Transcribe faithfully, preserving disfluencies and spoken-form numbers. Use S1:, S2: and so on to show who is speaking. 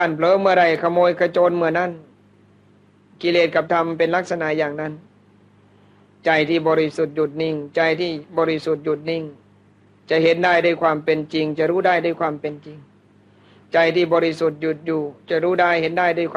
S1: อันเผลอเมื่อไรขโมยกระโจนเมื่อนั้นกิเลสกับธรรมเป็นลักษณะอย่างนั้นใจที่บริสุทธิ์หยุดนิ่งใจที่บริสุทธิ์หยุดนิ่งจะเห็นได้ด้วยความเป็นจริงจะรู้ได้ด้วยความเป็นจริงใจที่บริสุทธิ์หยุดอยู่จะรู้ได้เห็นได้ด้วย